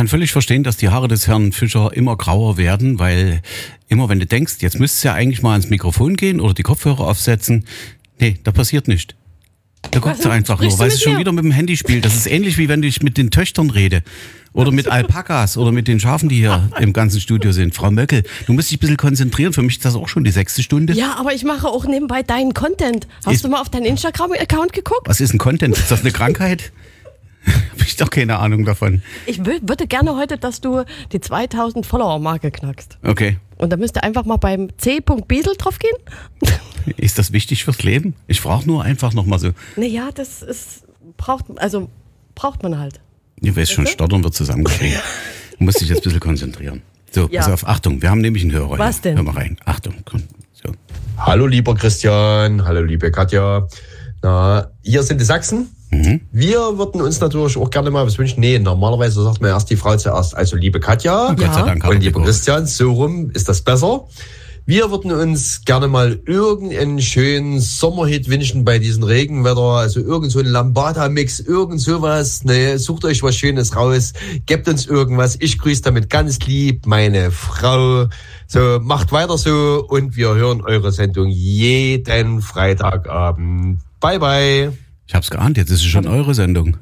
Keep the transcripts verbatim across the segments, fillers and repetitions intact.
kann völlig verstehen, dass die Haare des Herrn Fischer immer grauer werden, weil immer wenn du denkst, jetzt müsstest du ja eigentlich mal ans Mikrofon gehen oder die Kopfhörer aufsetzen, nee, da passiert nichts. Da guckst du einfach nur, weil es schon wieder mit dem Handy spielt. Das ist ähnlich wie wenn ich mit den Töchtern rede. Oder mit Alpakas oder mit den Schafen, die hier im ganzen Studio sind. Frau Möckel, du musst dich ein bisschen konzentrieren. Für mich ist das auch schon die sechste Stunde. Ja, aber ich mache auch nebenbei deinen Content. Hast ist, du mal auf deinen Instagram-Account geguckt? Was ist ein Content? Ist das eine Krankheit? Habe ich doch keine Ahnung davon. Ich will, würde gerne heute, dass du die zweitausend Follower-Marke knackst. Okay. Und da müsst ihr einfach mal beim C. Biesel drauf gehen. Ist das wichtig fürs Leben? Ich frage nur einfach nochmal so. Naja, das ist, braucht, also, braucht man halt. Ihr weißt schon, stottern wird zusammengeschrieben. Du musst dich jetzt ein bisschen konzentrieren. So, ja. Pass auf, Achtung, wir haben nämlich einen Hörer. Was denn? Hör mal rein. Achtung, komm. So. Hallo lieber Christian, hallo liebe Katja. Na, hier sind die Sachsen. Mhm. Wir würden uns natürlich auch gerne mal was wünschen. Nee, normalerweise sagt man erst die Frau zuerst. Also liebe Katja, oh, Gott sei Dank, und lieber Christian, so rum ist das besser. Wir würden uns gerne mal irgendeinen schönen Sommerhit wünschen bei diesem Regenwetter. Also irgend so ein Lambada-Mix, irgend sowas. Ne, sucht euch was Schönes raus. Gebt uns irgendwas. Ich grüße damit ganz lieb meine Frau. So, macht weiter so und wir hören eure Sendung jeden Freitagabend. Bye, bye. Ich hab's geahnt, jetzt ist es schon eure Sendung.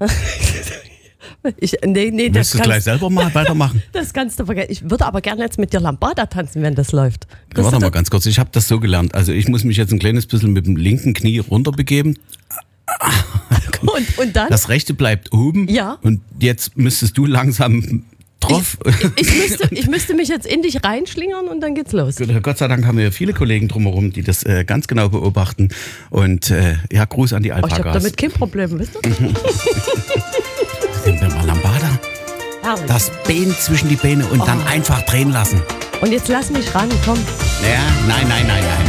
Ich, nee, nee, Willst du es gleich selber mal weitermachen? Das kannst du vergessen. Ich würde aber gerne jetzt mit dir Lambada tanzen, wenn das läuft. Ja, warte mal ganz kurz, ich habe das so gelernt. Also ich muss mich jetzt ein kleines bisschen mit dem linken Knie runterbegeben. Und, und dann? Das rechte bleibt oben. Ja. Und jetzt müsstest du langsam drauf. Ich, ich, müsste, ich müsste mich jetzt in dich reinschlingern und dann geht's los. Gott sei Dank haben wir viele Kollegen drumherum, die das äh, ganz genau beobachten. Und äh, ja, Gruß an die Alpakas. Oh, ich habe damit kein Problem, wisst ihr? Sind wir mal Lambada? Herrlich. Das Bein zwischen die Beine und oh. dann einfach drehen lassen. Und jetzt lass mich ran, komm. Ja, nein, nein, nein, nein.